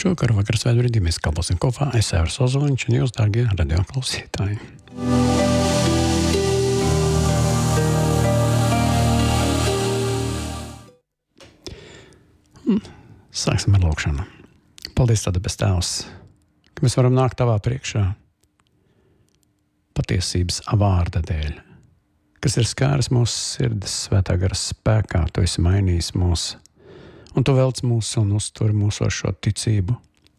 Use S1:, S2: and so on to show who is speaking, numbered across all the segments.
S1: Šovakar vakars vēdurīdī mēs kalposim kopā. Es Evers Ozoliņš un jūs, dārgie radio klausītāji. Sāksim ar lūkšanu. Paldies, Tādabes Tēvs, ka mēs varam nākt tavā priekšā patiesības vārda dēļ, kas ir skāris mūsu sirdis svētā gara spēkā. Tu esi mainījis mūs, un tu velc mūs un uztur mūsu ar šo ticību.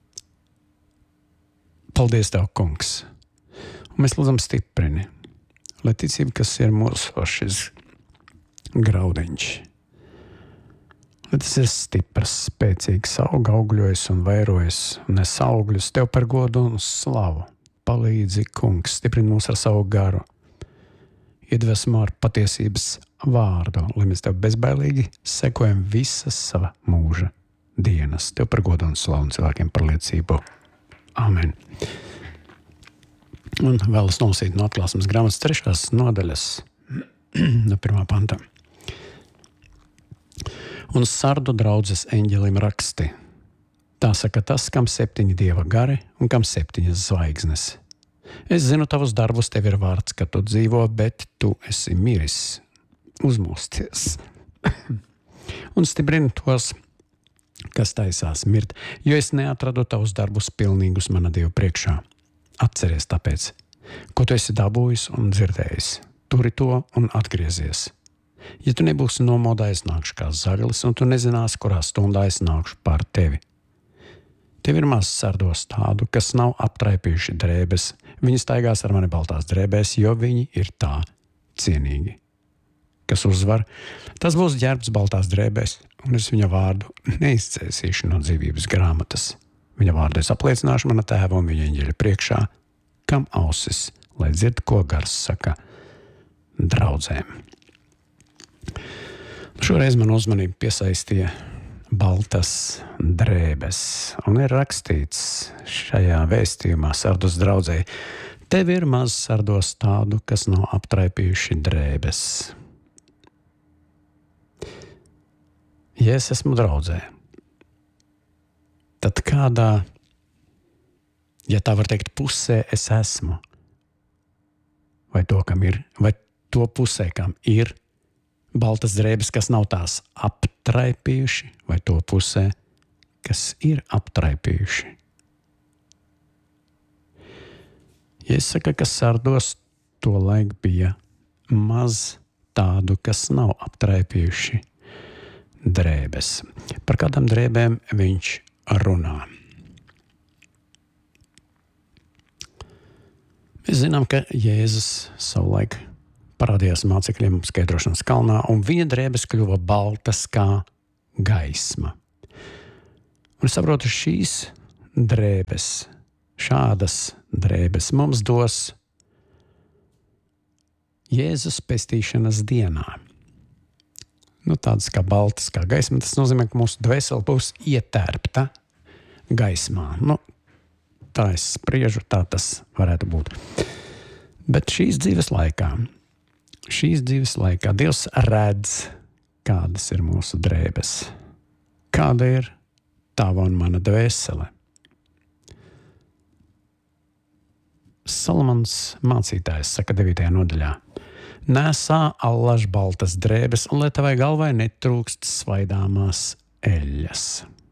S1: Paldies Tev, kungs! Un mēs lūdzam stiprini, lai ticība, kas ir mūsu šis graudiņš, lai tas ir stiprs, spēcīgs, augļojas un vairojas un nes augļus Tev par godu un slavu. Palīdzi, kungs, stiprini mūs ar savu garu, iedvesmo ar patiesības vārdu, lai mēs Tev bezbailīgi sekojam visas sava mūža dienas. Tev par godu un slavu un cilvēkiem par liecību. Amen. Un vēlas nolasīt no Atklāsmes grāmatas 3. nodaļas no 1. panta. Un sardu draudzes eņģelim raksti. Tā saka tas, kam 7 dieva gari un kam 7 zvaigznes. Es zinu tavus darbus, tev ir vārds, ka tu dzīvo, bet tu esi miris. Uzmosties. Un stiprini tos, kas taisās mirt, jo es neatradu tavus darbus pilnīgus mana Dieva priekšā. Atceries tāpēc, ko tu esi dabūjis un dzirdējis. Turi to un atgriezies. Ja tu nebūsi nomodā, es nākšu kā zaglis, un tu nezinās, kurā stundā es nākšu pār tevi. Tev ir maz sardos tādu, kas nav aptraipījuši drēbes. Viņi staigās ar mani baltās drēbēs, jo viņi ir tā cienīgi. Kas uzvar, tas būs ģērbts baltās drēbēs, un es viņa vārdu neizcēsīšu no dzīvības grāmatas. Viņa vārdu es apliecināšu mana tēva un viņa eņģeļa priekšā, kam ausis, lai dzird, ko gars saka draudzēm. Šoreiz man uzmanību piesaistīja baltas drēbes, un ir rakstīts šajā vēstījumā sardus draudzei: tev ir maz sardos tādu, kas nav aptraipījuši drēbes. Ja es esmu draudzē, tad kādā, ja tā var teikt, pusē es esmu, vai to, kam ir, vai to pusē, kam ir baltas drēbes, kas nav tās aptraipījuši, vai to pusē, kas ir aptraipījuši. Ja es saku, ka sardos to laik bija maz tādu, kas nav aptraipījuši drēbes. Par kādām drēbēm viņš runā? Mēs zinām, ka Jēzus savulaik parādījās mācekļiem skaidrošanas kalnā, un viņa drēbes kļuva baltas kā gaisma. Un es saprotu, šīs drēbes, šādas drēbes mums dos Jēzus pestīšanas dienā. Tādas kā baltas, kā gaisma, tas nozīmē, ka mūsu dvēsele būs ietērpta gaismā. Tā es spriežu, tā tas varētu būt. Bet šīs dzīves laikā Dievs redz, kādas ir mūsu drēbes, kāda ir tava un mana dvēsele. Salamans mācītājs saka 9. nodaļā: nesā allaž baltas drēbes, un lai tavai galvai netrūkst svaidāmās eļļas.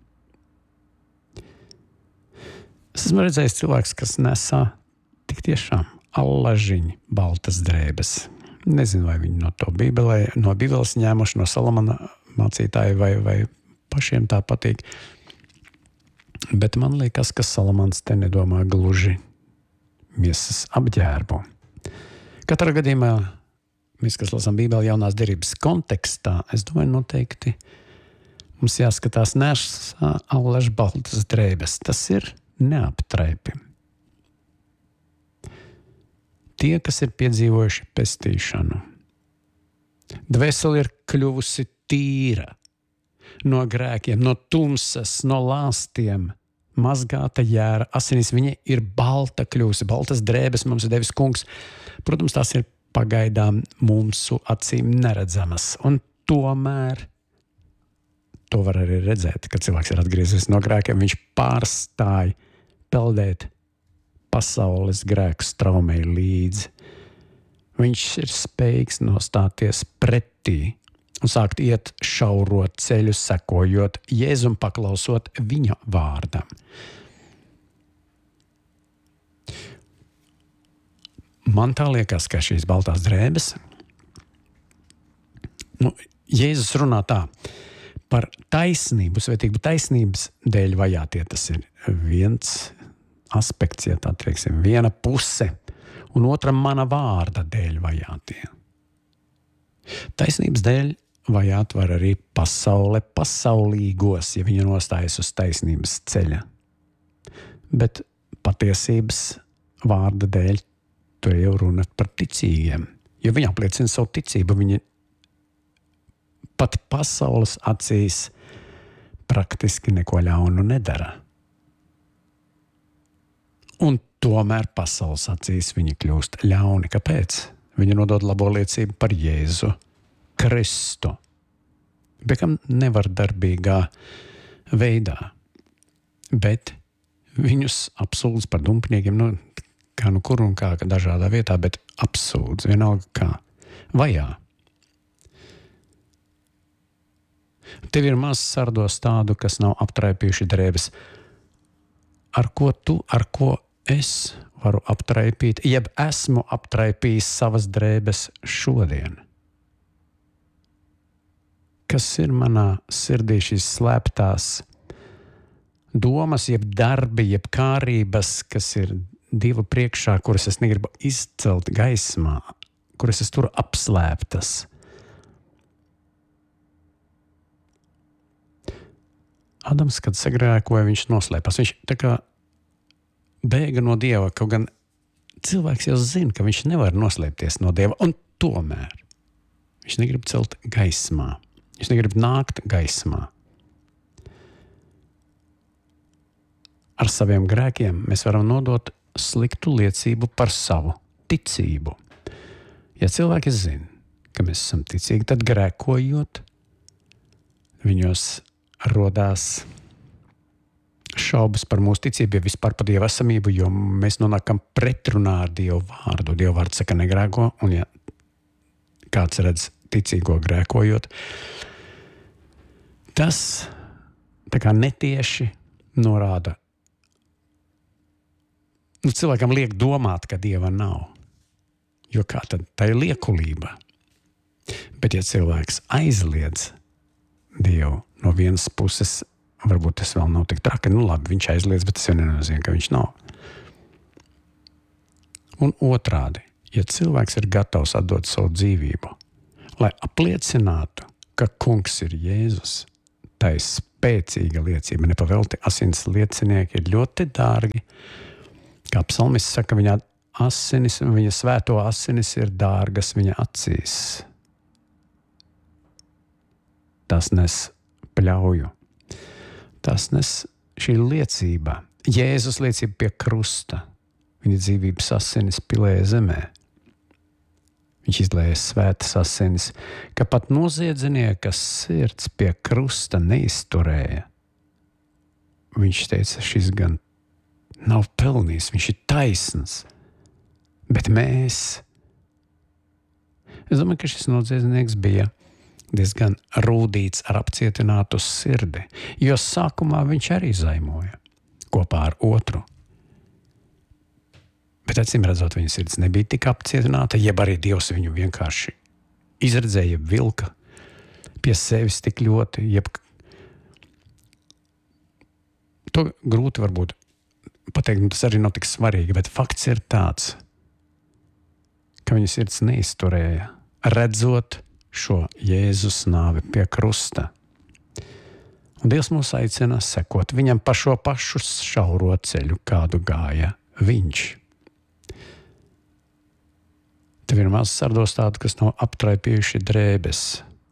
S1: Es esmu redzējis cilvēks, kas nesā tik tiešām allažiņi baltas drēbes. Nezinu, vai viņi no Bībeles ņēmuši, no Salamana mācītāja, vai pašiem tā patīk. Bet man liekas, ka Salamans te nedomā gluži miesas apģērbu. Katrā gadījumā mēs, kas lasām Bībeli jaunās derības kontekstā, es domāju, noteikti mums jāskatās nesā allaž baltas drēbes. Tas ir neaptraipi. Tie, kas ir piedzīvojuši pestīšanu, dvēsele ir kļuvusi tīra no grēkiem, no tumsas, no lāstiem, mazgāta jēra asinīs. Viņa ir balta kļuvusi, baltas drēbes mums ir devis kungs. Protams, tās ir pagaidām mūsu acīm neredzamas, un tomēr to var arī redzēt, kad cilvēks ir atgriezies no grēkiem, viņš pārstāja peldēt pasaules grēku straumei līdzi. Viņš ir spējīgs nostāties pretī un sākt iet šauro ceļu, sekojot Jēzum, paklausot viņa vārdam. Man tā liekas, ka šīs baltās drēbes, Jēzus runā tā, par taisnību, svētību taisnības dēļ vajātie, tas ir viens aspekts, ja tā teiksim, viena puse, un otra mana vārda dēļ vajātie. Taisnības dēļ vajāt var arī pasaulīgos, ja viņi nostājas uz taisnības ceļa. Bet patiesības vārda dēļ tur jau runa par ticīgiem, jo viņi apliecina savu ticību, viņi pat pasaules acīs praktiski neko ļaunu nedara. Un tomēr pasaules acīs viņi kļūst ļauni. Kāpēc? Viņi nodod labo liecību par Jēzu Kristu. Bekam nevardarbīgā veidā. Bet viņus apsūdz par dumpniekiem, kā nu kur un kā dažādā vietā, bet apsūdz vienalga kā. Vajā. Tev ir maz sardos tādu, kas nav aptraipījuši drēbes. Ar ko es varu aptraipīt, jeb esmu aptraipījis savas drēbes šodien? Kas ir manā sirdī šīs slēptās domas, jeb darbi, jeb kārības, kas ir Dieva priekšā, kuras es negribu izcelt gaismā, kuras es turu apslēptas? Adams, kad sagrēkoja, viņš noslēpās. Viņš tā kā bēga no Dieva, kaut gan cilvēks jau zina, ka viņš nevar noslēpties no Dieva, un tomēr viņš negrib celt gaismā. Viņš negrib nākt gaismā. Ar saviem grēkiem mēs varam nodot sliktu liecību par savu ticību. Ja cilvēki zina, ka mēs esam ticīgi, tad grēkojot, viņos rodās šaubas par mūsu ticību, ja vispār par Dieva esamību, jo mēs nonākam pretrunā ar Dievu vārdu. Dievu vārds saka negrēko, un ja kāds redz ticīgo grēkojot, tas tā kā netieši norāda. Cilvēkam liek domāt, ka Dieva nav, jo kā tad tā ir liekulība. Bet ja cilvēks aizliedz Dievu, no vienas puses, varbūt tas vēl nav tik traki, labi, viņš aizliedz, bet tas jau nenozīmē, ka viņš nav. Un otrādi, ja cilvēks ir gatavs atdot savu dzīvību, lai apliecinātu, ka kungs ir Jēzus, tā ir spēcīga liecība, nepavelti asins liecinieki ir ļoti dārgi. Kā psalmists saka, viņa svēto asinis ir dārgas viņa acīs. Tas nes pļauju. Tas nes šī liecība, Jēzus liecība pie krusta. Viņa dzīvības asinis pilēja zemē. Viņš izlēja svētas asinis, ka pat noziedznieka sirds pie krusta neizturēja. Viņš teica, šis gan nav pelnījis, viņš ir taisns. Bet mēs. Es domāju, ka šis noziedznieks bija diezgan rūdīts ar apcietinātu sirdi, jo sākumā viņš arī zaimoja kopā ar otru. Bet acīm redzot, viņa sirds nebija tik apcietināta, jeb arī Dievs viņu vienkārši izredzēja, vilka pie sevis tik ļoti, jeb to grūti varbūt pateikt, tas arī nav tik svarīgi, bet fakts ir tāds, ka viņa sirds neizturēja, redzot šo Jēzus nāvi pie krusta. Un Dievs mūs aicina sekot viņam pa šo pašu šauro ceļu, kādu gāja viņš. Tev ir maz sardos tādu, kas nav aptraipījuši drēbes.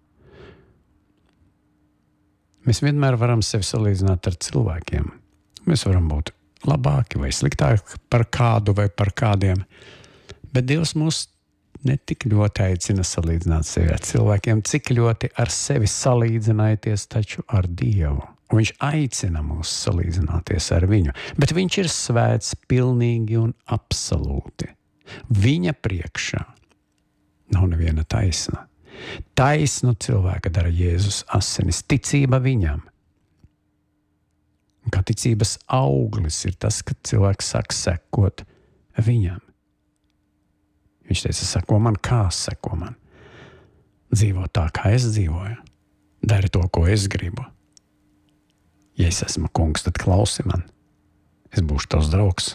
S1: Mēs vienmēr varam sevi salīdzināt ar cilvēkiem. Mēs varam būt labāki vai sliktāki par kādu vai par kādiem, bet Dievs mūs netik ļoti aicina salīdzināt sevi ar cilvēkiem, cik ļoti ar sevi salīdzināties taču ar Dievu. Un viņš aicina mūs salīdzināties ar viņu, bet viņš ir svēts pilnīgi un absolūti. Viņa priekšā nav neviena taisna. Taisnu cilvēka dara Jēzus asinis, ticība viņam. Un kā ticības auglis ir tas, ka cilvēks sāk sekot viņam. Viņš teica, seko man, kā seko man. Dzīvo tā, kā es dzīvoju. Dari to, ko es gribu. Ja es esmu kungs, tad klausi man. Es būšu tavs draugs.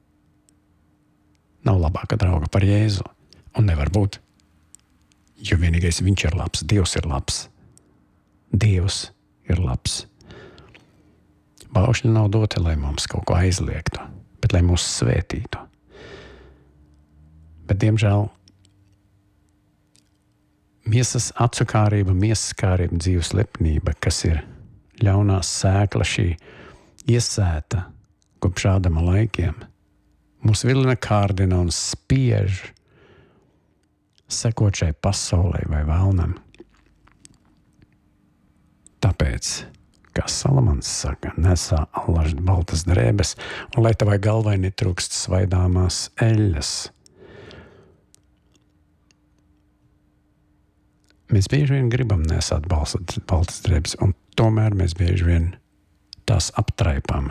S1: Nav labāka drauga par Jēzu. Un nevar būt. Jo vienīgais viņš ir labs. Dievs ir labs. Dievs ir labs. Baušļi nav doti, lai mums kaut ko aizliegtu, bet lai mūs svētītu. Bet, diemžēl, miesas acukārība, miesas kārība, dzīves lepnība, kas ir ļaunā sēkla šī iesēta kopš Ādama laikiem, mūs vilina, kārdina un spiež sekot šai pasaulē vai vēlnam. Tāpēc, kā Salamans saka, nesā allaž baltas drēbes, un lai tavai galvai netrūkst svaidāmās eļļas. Mēs bieži vien gribam nesāt baltas drēbes, un tomēr mēs bieži vien tās aptraipām.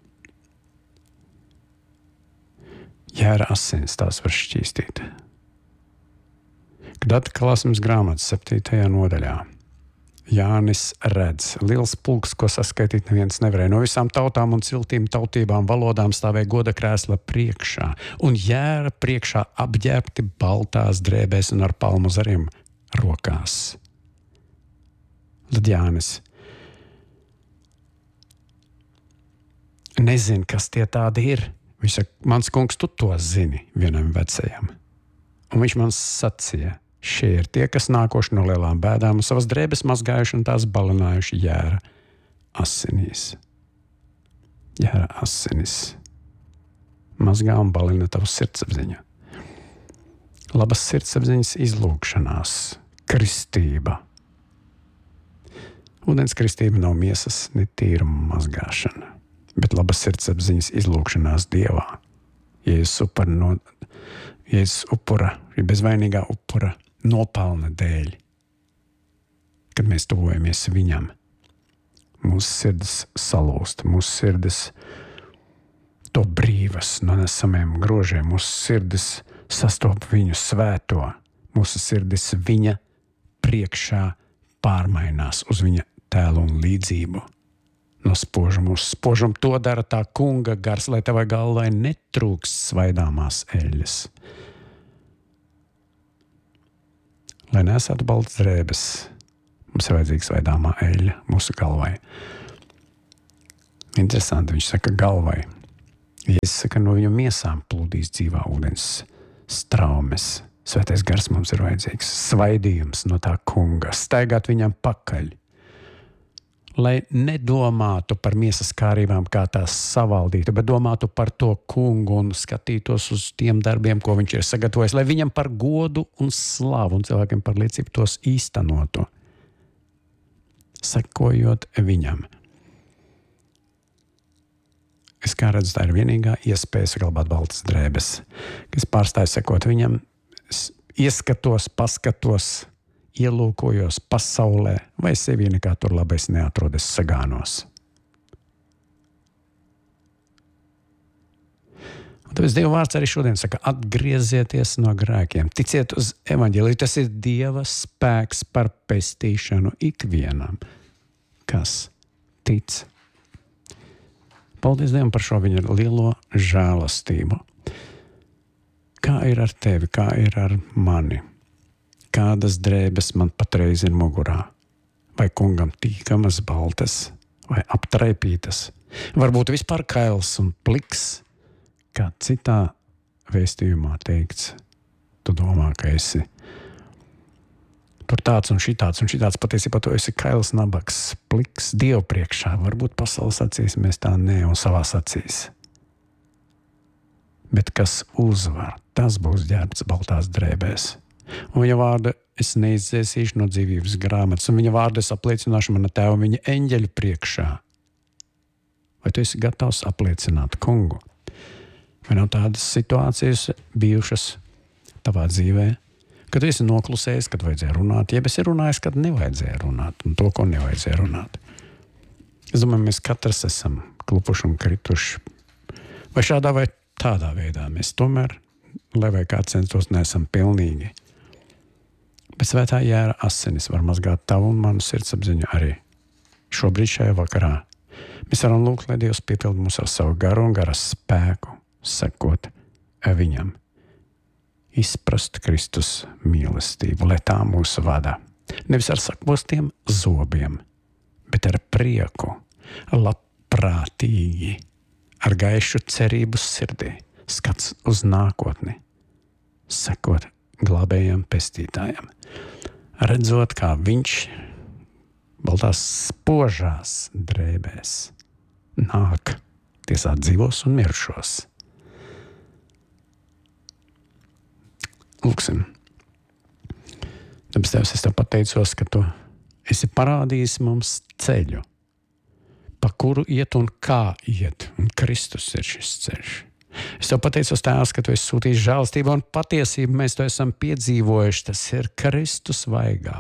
S1: Jēra asins tās var šķīstīt. Kad atklāsmes grāmatas 7. nodaļā Jānis redz liels pulks, ko saskaitīt neviens nevarēja. No visām tautām un ciltīm, tautībām, valodām stāvēja goda krēsla priekšā, un Jēra priekšā apģērbti baltās drēbēs un ar palmu zariem rokās. Tad Jānis nezina, kas tie tādi ir. Viņš saka, mans kungs, tu to zini vienam vecajam. Un viņš man sacīja, šie ir tie, kas nākoši no lielām bēdām un savas drēbes mazgājuši un tās balinājuši Jēra asinīs. Jēra asinis mazgā un balina tavu sirdsapziņu. Labas sirdsapziņas izlūgšanās, kristība. Ūdens kristība nav miesas, ne tīruma mazgāšana, bet labas sirdsapziņas izlūgšanās Dievā. Jēzus upura, bezvainīgā upura nopelna dēļ, kad mēs tuvojamies viņam. Mūsu sirdis salūst, mūsu sirdis to brīvas no nesamiem grožiem, mūsu sirdis sastop viņu svēto, mūsu sirdis viņa priekšā pārmainās uz viņa tēlu un līdzību. No spožuma uz spožumu to dara tā kunga gars, lai tavai galvai netrūkst svaidāmās eļļas. Lai nesātu baltas drēbes, mums ir vajadzīga svaidāmā eļļa mūsu galvai. Interesanti, viņš saka galvai. Jēzus saka, no viņu miesām plūdīs dzīvā ūdens straumes. Svētais gars mums ir vajadzīgs. Svaidījums no tā kunga. Staigāt viņam pakaļ. Lai nedomātu par miesas kārībām, kā tās savaldītu, bet domātu par to kungu un skatītos uz tiem darbiem, ko viņš ir sagatavojis, lai viņam par godu un slavu un cilvēkiem par liecību tos īstenotu. Sekojot viņam. Es kā redzu, tā ir vienīgā iespēja saglabāt baltas drēbes. Kad es pārstāju sekot viņam, es ieskatos, paskatos, ielūkojos pasaulē, vai sevī nekā tur labais neatrod, es sagānos. Un tāpēc Dieva vārds arī šodien saka, atgriezieties no grēkiem, ticiet uz evaņģēliju, tas ir Dieva spēks par pestīšanu ikvienam, kas tic. Paldies Dievam par šo viņa lielo žēlastību. Kā ir ar tevi, kā ir ar mani? Kādas drēbes man patreiz ir mugurā? Vai kungam tīkamas baltas, vai aptraipītas? Varbūt vispār kails un pliks, kā citā vēstījumā teikts. Tu domā, ka esi tur tāds un šitāds, patiesībā tu esi kails, nabaks, pliks Dievu priekšā. Varbūt pasaules acīs mēs tā ne un savās acīs. Bet kas uzvar, tas būs ģērbts baltās drēbēs. Un viņa vārdu es neizdzēsīšu no dzīvības grāmatas, un viņa vārdu es apliecināšu mana tēva viņa eņģeļu priekšā. Vai tu esi gatavs apliecināt kungu? Vai nav tādas situācijas bijušas tavā dzīvē, kad tu esi noklusējis, kad vajadzēja runāt, jeb esi runājis, kad nevajadzēja runāt, un to, ko nevajadzēja runāt? Es domāju, mēs katrs esam klupuši un krituši. Vai šādā vai tādā veidā mēs tomēr, lai vai kā centos, neesam pilnīgi. Bet svētā jēra asinis var mazgāt tavu un manu sirdsapziņu arī. Šobrīd šajā vakarā mēs varam lūgt, lai Dievs piepilda mūs ar savu garu un garas spēku, sekot viņam. Izprast Kristus mīlestību, lai tā mūs vada. Nevis ar sakostiem zobiem, bet ar prieku, labprātīgi, ar gaišu cerību sirdī, skats uz nākotni, sekot glābējam pestītājam, redzot, kā viņš baltās spožās drēbēs nāk tiesāt dzīvos un mirušos. Lūksim. Debes Tēvs, es Tev pateicos, ka Tu esi parādījis mums ceļu, pa kuru iet un kā iet, un Kristus ir šis ceļš. Es Tev pateicos, Tēvs, ka Tu esi sūtījis žēlastību un patiesību, mēs to esam piedzīvojuši, tas ir Kristus vaigā.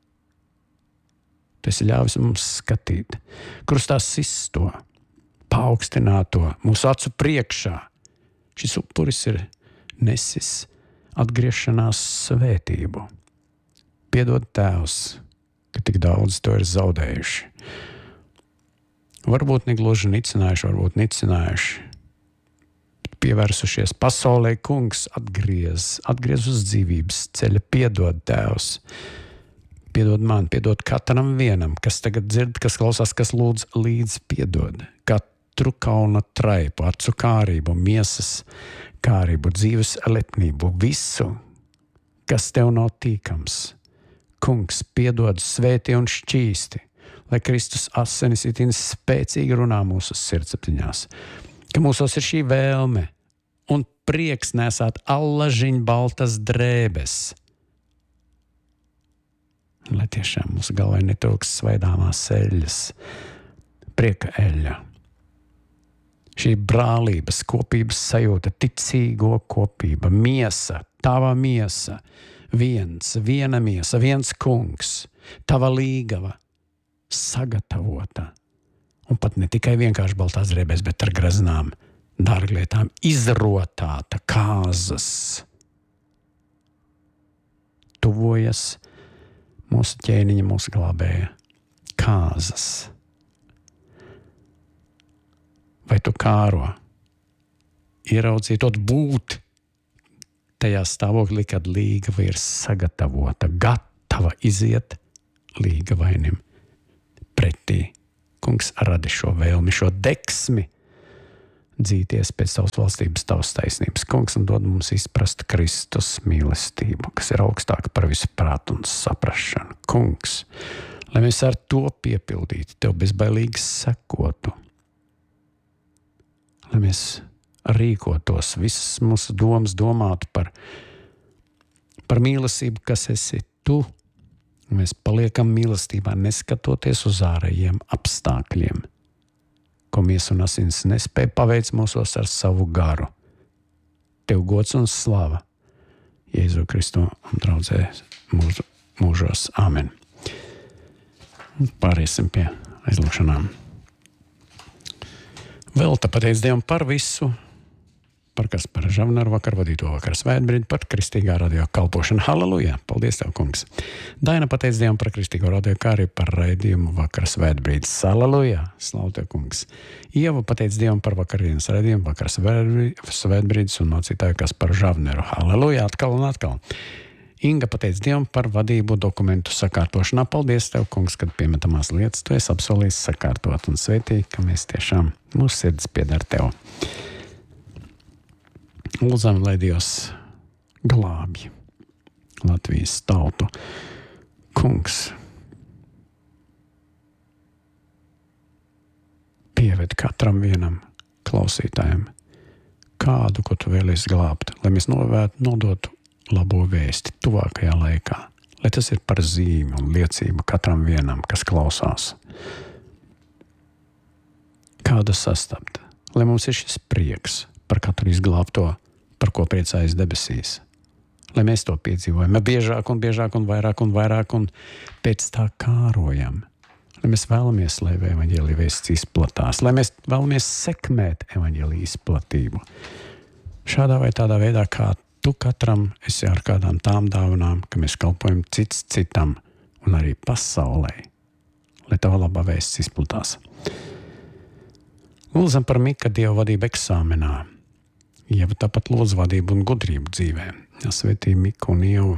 S1: Tu esi ļāvis mums skatīt, krustā sisto, paaugstināt to mūsu acu priekšā. Šis upuris ir nesis atgriešanās svētību. Piedod, Tēvs, ka tik daudz to ir zaudējuši. Varbūt negluži nicinājuši, varbūt nicinājuši. Pievērsušies pasaulē, kungs, atgriez uz dzīvības ceļa. Piedod, Tēvs. Piedod man, piedod katram vienam, kas tagad dzird, kas klausās, kas lūdz līdz piedod. Katru kauna traipu, acu kārību, miesas kārību, dzīves lepnību, visu, kas Tev nav tīkams. Kungs, piedod svēti un šķīsti, lai Kristus asinis itin spēcīgi runā mūsu sirdsapziņās, ka mūsos ir šī vēlme un prieks nesāt allažiņ baltas drēbes. Lai tiešām mūsu galvai netrūks svaidāmās eļļas, prieka eļļa. Šī brālības, kopības sajūta, ticīgo kopība, miesa, tava miesa, viena miesa, viens kungs, tava līgava, sagatavota. Un pat ne tikai vienkārši baltās drēbēs, bet ar graznām dārglietām izrotāta kāzas. Tuvojas mūsu ķēniņa, mūsu glābēja kāzas. Vai Tu kāro, ieraudzītot būt tajā stāvoklī, kad līgava ir sagatavota, gatava iziet līgavainim pretī. Kungs, radi šo vēlmi, šo deksmi dzīties pēc Tavas valstības, Tavas taisnības. Kungs, un dod mums izprast Kristus mīlestību, kas ir augstāka par visu prātu un saprašanu. Kungs, lai mēs ar to piepildītu, Tev bezbailīgi sekotu, lai mēs rīkotos, visas mūsu domas domātu par mīlestību, kas esi Tu. Mēs paliekam mīlestībā, neskatoties uz ārējiem apstākļiem, ko miesa un asins nespēja paveikt mūsos ar savu garu. Tev gods un slava Jēzu Kristu un draudzē mūžos. Āmen. Pāriesim pie aizlūgšanām. Vēl tā pateic Dievam par visu, par Žavneru vakar vadīto vakara svētbrīdi, par kristīgā radio kalpošanu. Halleluja! Paldies Tev, kungs! Daina pateic Dievam par kristīgo radio, kā arī par raidījumu vakara svētbrīdis. Halleluja! Slavu Tev, kungs! Ieva pateic Dievam par vakarienes raidījumu, vakara svētbrīdis un mācītāju, kas par Žavneru. Halleluja! Atkal un atkal! Inga pateic Dievam par vadību dokumentu sakārtošanā. Paldies Tev, kungs, kad piemetamās lietas Tu esi apsolījis sakārtot un svētī, ka mēs tiešām mūsu sirds pieder Tev. Lūdzam, lai Dievs glābj Latvijas tautu. Kungs, pieved katram vienam klausītājam kādu, ko Tu vēlies glābt, lai mēs nodotu labo vēsti tuvākajā laikā, lai tas ir par zīmi un liecību katram vienam, kas klausās. Kāda sastapt, lai mums ir šis prieks par katru izglābto, par ko priecājas debesīs. Lai mēs to piedzīvojam biežāk un biežāk un vairāk un pēc tā kārojam. Lai mēs vēlamies, lai evaņģēlija vēsts izplatās, lai mēs vēlamies sekmēt evaņģēlija izplatību. Šādā vai tādā veidā, kā tu katram esi ar kādām tām dāvanām, ka mēs kalpojam cits citam un arī pasaulē, lai tava labā vēsts izplatās. Lūdzam par Mika Dieva vadību eksāmenā. Ieva tāpat lūdz vadību un gudrību dzīvē. Svētī Miku un Ievu.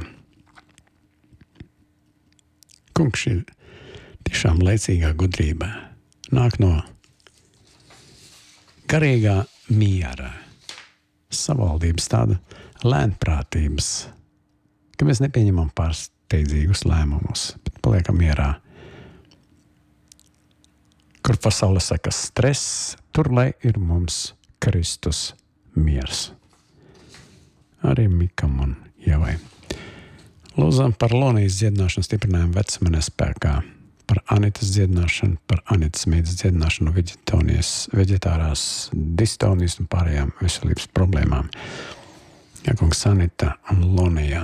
S1: Kungs, ir tiešām laicīgā gudrība. Nāk no garīgā miera, savaldības, tāda lēnprātības, ka mēs nepieņemam pārsteidzīgus lēmumus, bet paliekam mierā. Kur pasaule saka stress, tur lai ir mums Kristus miers. Arī Mikam un Ievai. Lūdzam par Lonijas dziedināšanu stiprinājumu vecumā spēkā, par Anitas dziedināšanu, par Anitas meitas dziedināšanu veģetārās distonijas un pārējām veselības problēmām. Ja, kungs, Anita un Lonija.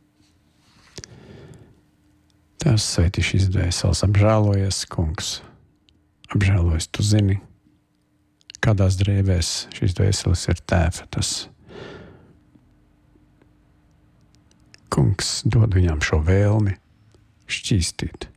S1: Tās sveitī šīs dvēseles, apžēlojies, kungs. Apžēlojies, tu zini, kādās drēbēs šīs dvēseles ir tēvētas. Kungs, dod viņām šo vēlmi šķīstīt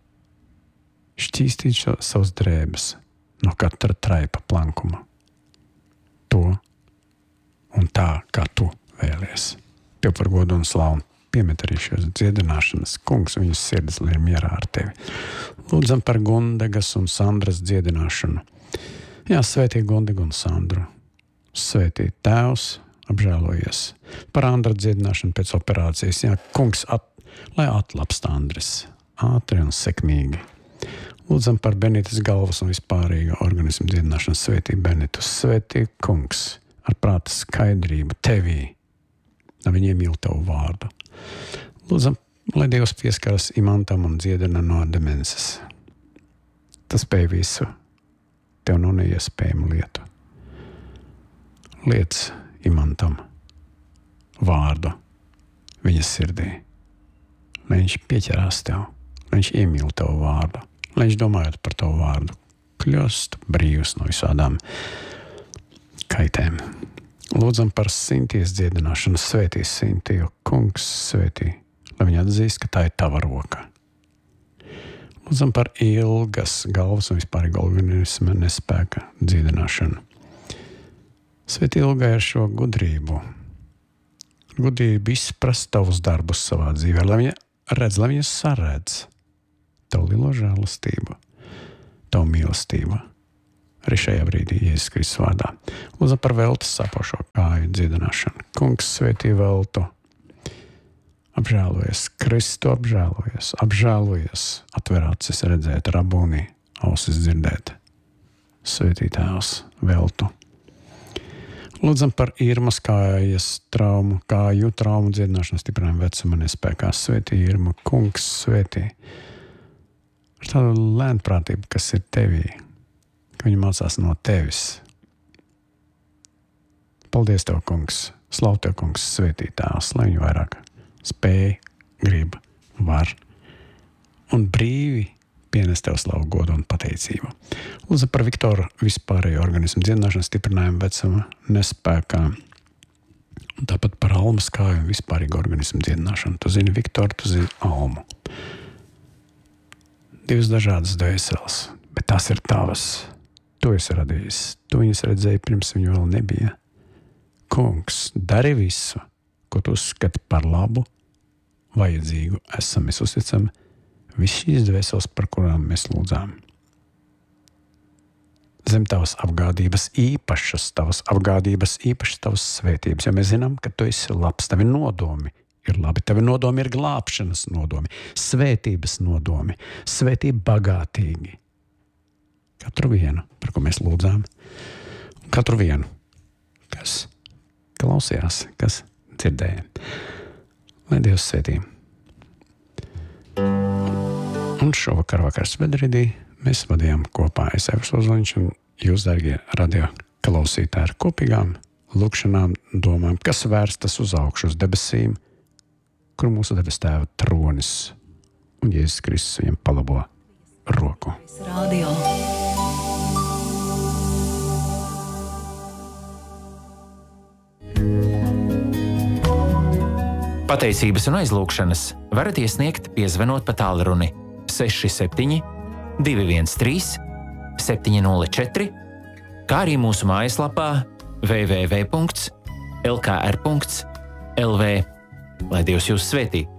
S1: savas drēbes no katra traipa plankuma. To un tā, kā tu vēlies. Tev par godu un slavu piemet arī šos dziedināšanas. Kungs, viņas sirds, lai ir mierā ar tevi. Lūdzam par Gundegas un Sandras dziedināšanu. Jā, svētī Gundegu un Sandru. Svētī Tēvs, apžēlojies. Par Andra dziedināšanu pēc operācijas. Jā, kungs, lai atlapst Andris. Ātri un sekmīgi. Lūdzam par Benitas galvas un vispārīga organismu dziedināšanu. Svētī Benitus. Svētī kungs, ar prāta skaidrību tevī. Lai viņi iemīl tavu vārdu. Lūdzam, lai Dievs pieskaras imantam un dziedina no demences. Tas spēj visu. Tev nav neiespējamu lietu. Liec imantam vārdu viņa sirdī. Lai viņš pieķerās tev, lai viņš iemīl tavu vārdu, lai viņš domājot par tavu vārdu, kļūst brīvs no visādām kaitēm. Lūdzam par Sintijas dziedināšanu, svētī Sintiju, kungs svētī, lai viņa atzīst, ka tā ir tava roka. Lūdzam par Ilgas galvas un vispārīgu organismu nespēka dziedināšanu. Svētī Ilgai ar šo gudrību izprast tavus darbus savā dzīvē, lai viņa redz, lai viņa saredz tavu lielo žēlastību, tavu mīlestību. Arī šajā brīdī Jēzus Kristus vārdā. Lūdzam par veltes sāpošo kāju dziedināšanu. Kungs, svētī veltu. Apžēlojies, Kristu apžēlojies, atver acis redzēt, rabūnī, ausis dzirdēt. Svētī Tēvs, veltu. Lūdzam par Irmas kāju traumu dziedināšanu stiprinājumu vecuma nespēkā. Svētī Irma, kungs, svētī. Ar tādu lēnprātību, kas ir tevī, ka viņi mācās no tevis. Paldies tev, kungs, slavu tev, kungs, svētī Tēvs, lai viņi vairāk spēj, grib, var un brīvi pienes tev slavu, godu un pateicību. Lūdzu par Viktoru vispārējo organismu dziedināšanu stiprinājumu vecuma nespēkā. Un tāpat par Almas kāju un vispārīgu organismu dziedināšanu. Tu zini Viktoru, tu zini Almu. Divas dažādas dvēseles, bet tās ir tavas. Tu esi radījis. Tu viņas redzēji pirms viņu vēl nebija. Kungs, dari visu, ko tu uzskati par labu, vajadzīgu, mēs uzticam visu šīs dvēseles, par kurām mēs lūdzām. Zem tavas apgādības īpašas tavas svētības, jo mēs zinām, ka tu esi labs, tavi nodomi ir labi, tavi nodomi ir glābšanas nodomi, svētības nodomi, svētība bagātīgi. Katru vienu, par ko mēs lūdzām, un katru vienu, kas klausījās, kas dzirdēja. Lai Dievs svētī. Un šovakar vakars Vedridī mēs vadījām kopā Evers Ozoliņš un jūs, dārgie radio klausītāji, ar kopīgām lūkšanām, domām, kas vērstas uz augšu, uz debesīm, kur mūsu debes tēva tronis un Jēzus Kristus viņam palabo roku.
S2: Radio.
S3: Pateicības un aizlūgšanas varat iesniegt, piezvanot pa tālruni 67 213 704, kā arī mūsu mājaslapā www.lkr.lv. Lai Dievs jūs svētī!